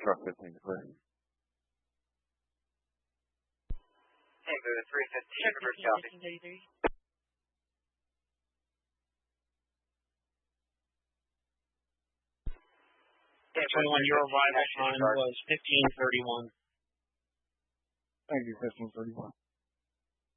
Truck 15 clear. Tango 315, reverse copy. 21, your arrival time was 15:31. Thank you, 1531.